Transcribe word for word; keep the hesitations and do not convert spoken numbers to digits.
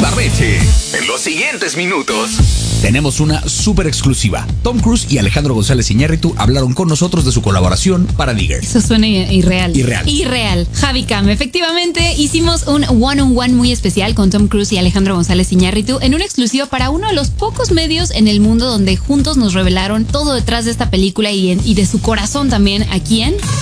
Ibarreche. En los siguientes minutos tenemos una súper exclusiva. Tom Cruise y Alejandro González Iñárritu hablaron con nosotros de su colaboración para Digger. Eso suena irreal. Irreal. Irreal. Javi Cam, efectivamente hicimos un one-on-one muy especial con Tom Cruise y Alejandro González Iñárritu en una exclusiva para uno de los pocos medios en el mundo donde juntos nos revelaron todo detrás de esta película y, en, y de su corazón también aquí en